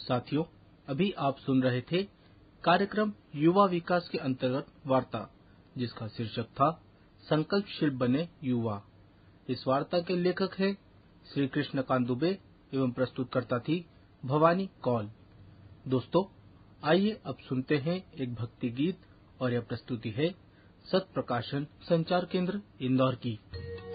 साथियों, अभी आप सुन रहे थे कार्यक्रम युवा विकास के अंतर्गत वार्ता, जिसका शीर्षक था संकल्पशील बने युवा। इस वार्ता के लेखक हैं श्री कृष्णकांत दुबे एवं प्रस्तुतकर्ता थी भवानी कौल। दोस्तों, आइए अब सुनते हैं एक भक्ति गीत और यह प्रस्तुति है सत प्रकाशन संचार केंद्र इंदौर की।